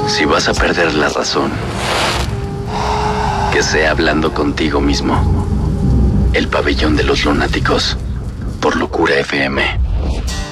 Si vas a perder la razón, que sea hablando contigo mismo. El pabellón de los lunáticos, por Locura FM.